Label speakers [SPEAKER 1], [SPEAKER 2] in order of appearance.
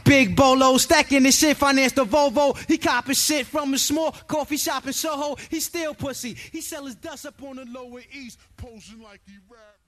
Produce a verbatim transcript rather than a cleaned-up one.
[SPEAKER 1] Big Bolo, stacking his shit, finance the Volvo. He copping shit from a small coffee shop in Soho. He steal pussy. He sell his dust up on the Lower East, posing like he rap.